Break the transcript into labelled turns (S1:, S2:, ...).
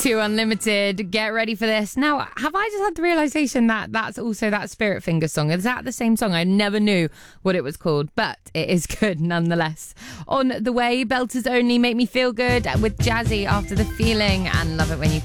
S1: U2 Unlimited. Get ready for this. Now, have I just had the realisation that that's also that Spirit Finger song? Is that the same song? I never knew what it was called, but it is good nonetheless. On the way, Belters Only, Make Me Feel Good with Jazzy after The Feeling, and Love It When You